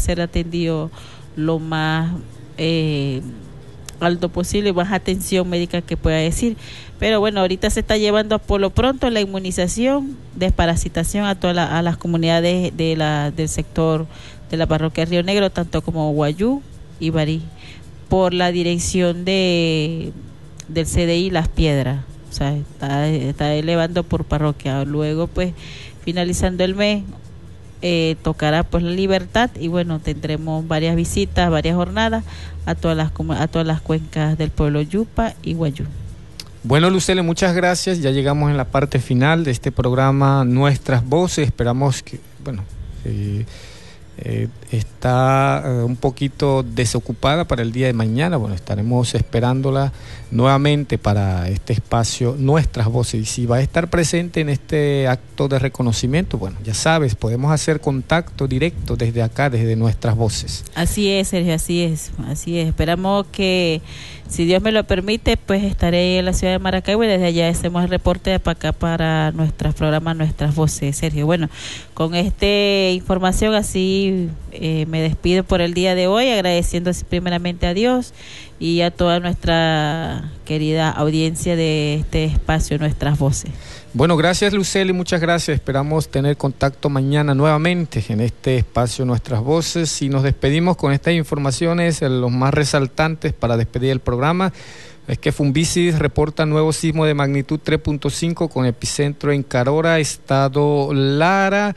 ser atendido lo más alto posible, más atención médica que pueda decir. Pero bueno, ahorita se está llevando por lo pronto la inmunización, desparasitación a todas a las comunidades del sector de la parroquia Río Negro, tanto como Guayú y Barí, por la dirección del CDI Las Piedras. O sea, está elevando por parroquia. Luego, pues, finalizando el mes, tocará pues la Libertad, y bueno, tendremos varias visitas, varias jornadas a todas las cuencas del pueblo Yupa y Guayú. Bueno, Lucely, muchas gracias. Ya llegamos en la parte final de este programa Nuestras Voces. Esperamos que, bueno, está un poquito desocupada para el día de mañana. Bueno, estaremos esperándola nuevamente para este espacio Nuestras Voces. Y si va a estar presente en este acto de reconocimiento, bueno, ya sabes, podemos hacer contacto directo desde acá, desde Nuestras Voces. Así es, Sergio, así es. Esperamos que, si Dios me lo permite, pues estaré en la ciudad de Maracaibo y desde allá hacemos el reporte para acá para nuestros programas, Nuestras Voces, Sergio. Bueno, con esta información así me despido por el día de hoy, agradeciendo primeramente a Dios y a toda nuestra querida audiencia de este espacio, Nuestras Voces. Bueno, gracias, Lucely, muchas gracias. Esperamos tener contacto mañana nuevamente en este espacio Nuestras Voces, y nos despedimos con estas informaciones, los más resaltantes para despedir el programa. Es que Funvisis reporta nuevo sismo de magnitud 3.5 con epicentro en Carora, estado Lara.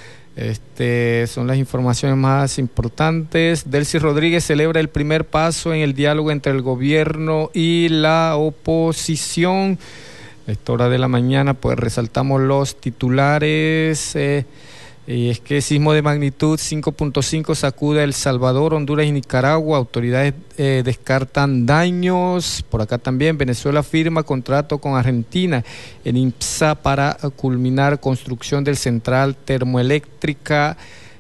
Son las informaciones más importantes. Delcy Rodríguez celebra el primer paso en el diálogo entre el gobierno y la oposición. A esta hora de la mañana, pues resaltamos los titulares. Y es que sismo de magnitud 5.5 sacude El Salvador, Honduras y Nicaragua. Autoridades descartan daños. Por acá también Venezuela firma contrato con Argentina en IMPSA para culminar construcción del central termoeléctrica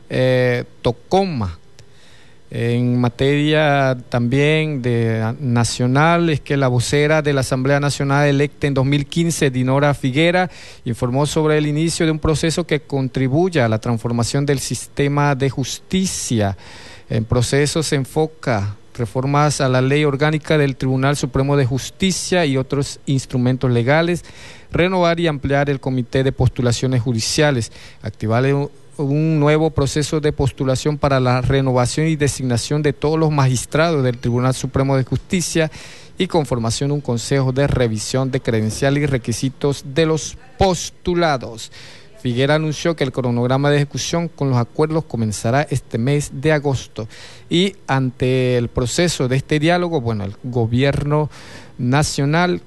Tocoma. En materia también de nacional, es que la vocera de la Asamblea Nacional electa en 2015, Dinora Figuera, informó sobre el inicio de un proceso que contribuya a la transformación del sistema de justicia. En proceso se enfoca reformas a la ley orgánica del Tribunal Supremo de Justicia y otros instrumentos legales, renovar y ampliar el comité de postulaciones judiciales, activar un nuevo proceso de postulación para la renovación y designación de todos los magistrados del Tribunal Supremo de Justicia y conformación de un consejo de revisión de credenciales y requisitos de los postulados. Figuera anunció que el cronograma de ejecución con los acuerdos comenzará este mes de agosto. Y ante el proceso de este diálogo, bueno, el gobierno nacional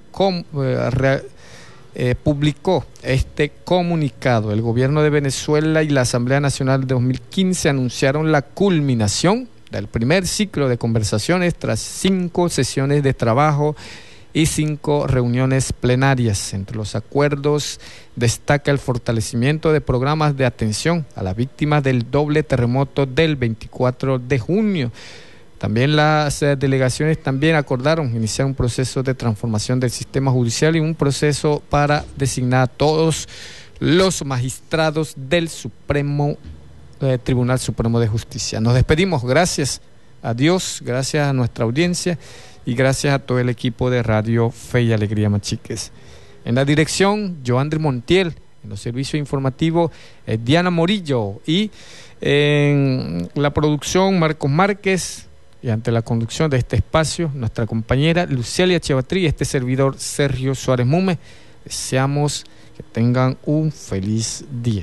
publicó este comunicado. El gobierno de Venezuela y la Asamblea Nacional de 2015 anunciaron la culminación del primer ciclo de conversaciones tras 5 sesiones de trabajo y 5 reuniones plenarias. Entre los acuerdos destaca el fortalecimiento de programas de atención a las víctimas del doble terremoto del 24 de junio. También las delegaciones también acordaron iniciar un proceso de transformación del sistema judicial y un proceso para designar a todos los magistrados del Tribunal Supremo de Justicia. Nos despedimos, gracias a Dios, gracias a nuestra audiencia y gracias a todo el equipo de Radio Fe y Alegría Machiques. En la dirección, Joandri Montiel. En los servicios informativos, Diana Morillo. Y en la producción, Marcos Márquez. Y ante la conducción de este espacio, nuestra compañera Lucely Echeverría y este servidor Sergio Suárez Mume, deseamos que tengan un feliz día.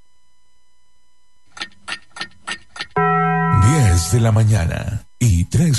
10 de la mañana y 3